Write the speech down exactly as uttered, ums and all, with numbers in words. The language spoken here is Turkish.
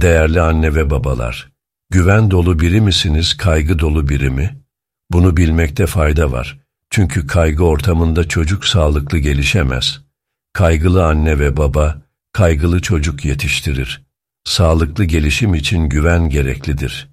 Değerli anne ve babalar, güven dolu biri misiniz, kaygı dolu biri mi? Bunu bilmekte fayda var. Çünkü kaygı ortamında çocuk sağlıklı gelişemez. Kaygılı anne ve baba, kaygılı çocuk yetiştirir. Sağlıklı gelişim için güven gereklidir.